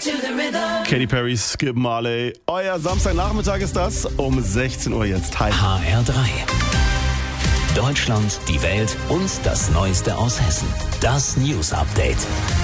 Katy Perry, Skip Marley. Euer Samstagnachmittag ist das, um 16 Uhr jetzt. Hi. HR3. Deutschland, die Welt und das Neueste aus Hessen. Das News Update.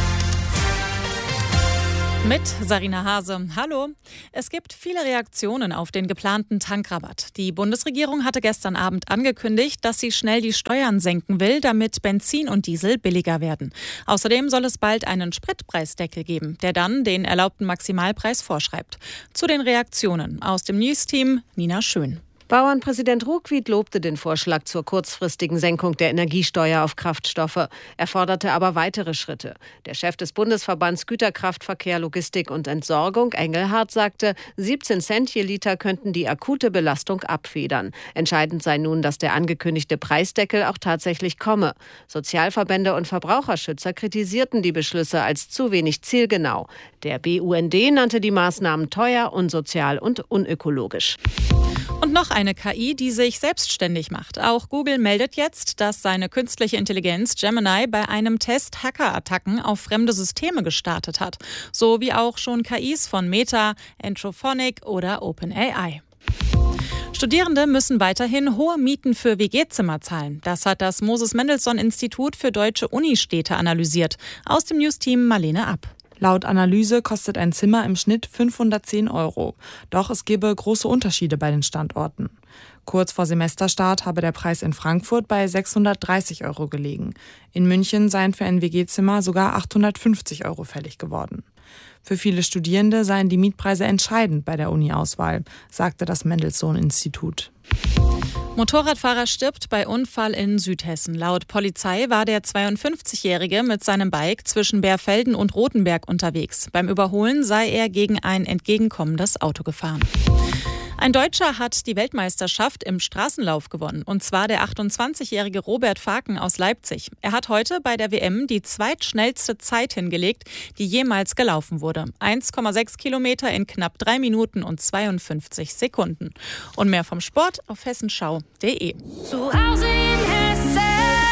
Mit Sarina Hase. Hallo. Es gibt viele Reaktionen auf den geplanten Tankrabatt. Die Bundesregierung hatte gestern Abend angekündigt, dass sie schnell die Steuern senken will, damit Benzin und Diesel billiger werden. Außerdem soll es bald einen Spritpreisdeckel geben, der dann den erlaubten Maximalpreis vorschreibt. Zu den Reaktionen aus dem News-Team Nina Schön. Bauernpräsident Ruckwied lobte den Vorschlag zur kurzfristigen Senkung der Energiesteuer auf Kraftstoffe. Er forderte aber weitere Schritte. Der Chef des Bundesverbands Güterkraftverkehr, Logistik und Entsorgung, Engelhardt, sagte, 17 Cent je Liter könnten die akute Belastung abfedern. Entscheidend sei nun, dass der angekündigte Preisdeckel auch tatsächlich komme. Sozialverbände und Verbraucherschützer kritisierten die Beschlüsse als zu wenig zielgenau. Der BUND nannte die Maßnahmen teuer, unsozial und unökologisch. Und noch eine KI, die sich selbstständig macht. Auch Google meldet jetzt, dass seine künstliche Intelligenz Gemini bei einem Test Hackerattacken auf fremde Systeme gestartet hat. So wie auch schon KIs von Meta, Anthrophonic oder OpenAI. Studierende müssen weiterhin hohe Mieten für WG-Zimmer zahlen. Das hat das Moses-Mendelssohn-Institut für deutsche Unistädte analysiert. Aus dem News-Team Marlene Ab. Laut Analyse kostet ein Zimmer im Schnitt 510 €. Doch es gebe große Unterschiede bei den Standorten. Kurz vor Semesterstart habe der Preis in Frankfurt bei 630 € gelegen. In München seien für ein WG-Zimmer sogar 850 € fällig geworden. Für viele Studierende seien die Mietpreise entscheidend bei der Uni-Auswahl, sagte das Mendelssohn-Institut. Motorradfahrer stirbt bei Unfall in Südhessen. Laut Polizei war der 52-Jährige mit seinem Bike zwischen Bärfelden und Rothenberg unterwegs. Beim Überholen sei er gegen ein entgegenkommendes Auto gefahren. Ein Deutscher hat die Weltmeisterschaft im Straßenlauf gewonnen, und zwar der 28-jährige Robert Faken aus Leipzig. Er hat heute bei der WM die zweitschnellste Zeit hingelegt, die jemals gelaufen wurde. 1,6 Kilometer in knapp 3 Minuten und 52 Sekunden. Und mehr vom Sport auf hessenschau.de. Zu Hause in Hessen.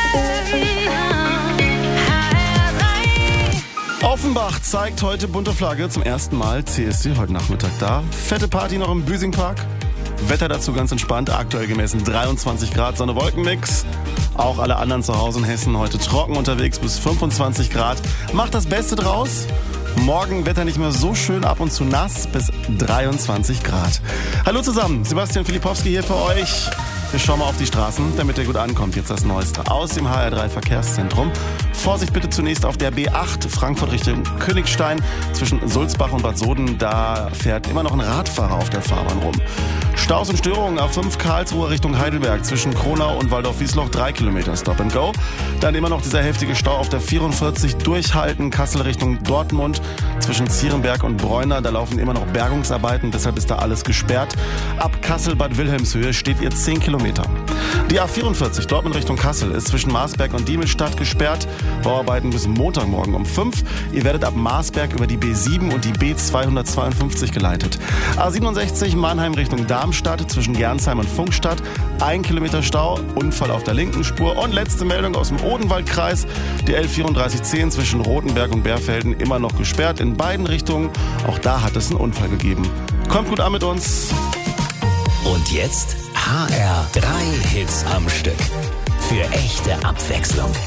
Offenbach zeigt heute bunte Flagge, zum ersten Mal CSD heute Nachmittag da. Fette Party noch im Büsingpark. Wetter dazu ganz entspannt, aktuell gemessen 23 Grad, Sonne-Wolken-Mix. Auch alle anderen zu Hause in Hessen heute trocken unterwegs bis 25 Grad. Macht das Beste draus. Morgen Wetter nicht mehr so schön, ab und zu nass bis 23 Grad. Hallo zusammen, Sebastian Filipowski hier für euch. Wir schauen mal auf die Straßen, damit ihr gut ankommt. Jetzt das Neueste aus dem HR3 Verkehrszentrum. Vorsicht bitte zunächst auf der B8 Frankfurt Richtung Königstein. Zwischen Sulzbach und Bad Soden, da fährt immer noch ein Radfahrer auf der Fahrbahn rum. Staus und Störungen A5 Karlsruhe Richtung Heidelberg. Zwischen Kronau und Waldorf-Wiesloch 3 Kilometer Stop and Go. Dann immer noch dieser heftige Stau auf der 44 durchhalten. Kassel Richtung Dortmund. Zwischen Zierenberg und Bräuner, da laufen immer noch Bergungsarbeiten. Deshalb ist da alles gesperrt. Ab Kassel-Bad Wilhelmshöhe steht ihr 10 Kilometer. Die A44 Dortmund Richtung Kassel ist zwischen Marsberg und Diemelstadt gesperrt. Bauarbeiten bis Montagmorgen um 5. Ihr werdet ab Marsberg über die B7 und die B252 geleitet. A67 Mannheim Richtung Darmstadt zwischen Gernsheim und Funkstadt. 1 Kilometer Stau, Unfall auf der linken Spur. Und letzte Meldung aus dem Odenwaldkreis. Die L3410 zwischen Rothenberg und Bärfelden immer noch gesperrt in beiden Richtungen. Auch da hat es einen Unfall gegeben. Kommt gut an mit uns. Und jetzt HR3 Hits am Stück. Für echte Abwechslung.